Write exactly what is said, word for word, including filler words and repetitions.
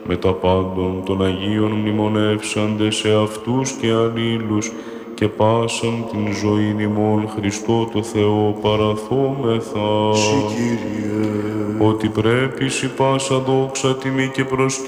με τα πάντων των Αγίων μνημονεύσαντε σε αυτούς και αλλήλους και πάσαν την ζωήν ημών Χριστό το Θεό παραθόμεθα. Συ Κύριε. Ότι πρέπει σοι πάσα δόξα τιμή και προσκύνη